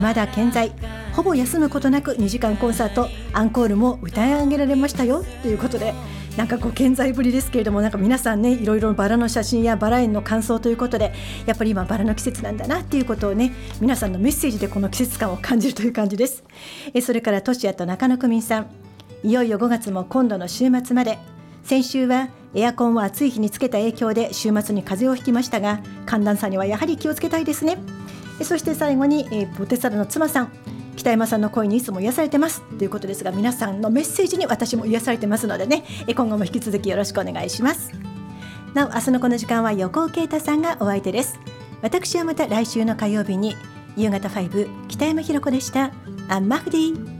まだ健在、ほぼ休むことなく2時間コンサート、アンコールも歌い上げられましたよということで、なんか健在ぶりですけれども、なんか皆さんね、いろいろバラの写真やバラ園の感想ということで、やっぱり今バラの季節なんだなっていうことをね、皆さんのメッセージでこの季節感を感じるという感じです。それからトシヤと中野区民さん、いよいよ5月も今度の週末まで。先週はエアコンを暑い日につけた影響で週末に風邪をひきましたが、寒暖差にはやはり気をつけたいですね。そして最後に、ポテサラの妻さん、北山さんの声にいつも癒されてますということですが、皆さんのメッセージに私も癒されてますのでね、今後も引き続きよろしくお願いします。なお、明日のこの時間は横尾啓太さんがお相手です。私はまた来週の火曜日に。夕方5、北山ひろ子でした。アンマフディ。